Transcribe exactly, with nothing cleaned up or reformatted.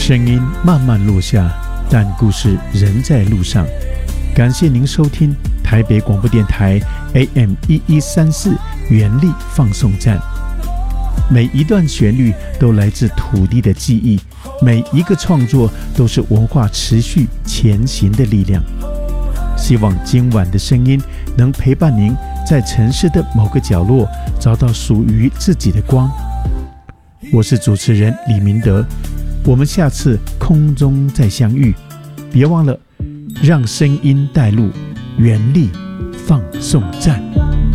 声音慢慢落下，但故事仍在路上。感谢您收听台北广播电台 A M 一一三四原力放送站。每一段旋律都来自土地的记忆，每一个创作都是文化持续前行的力量。希望今晚的声音能陪伴您在城市的某个角落找到属于自己的光。我是主持人李明德，我们下次空中再相遇。别忘了让声音带路，原力放送站。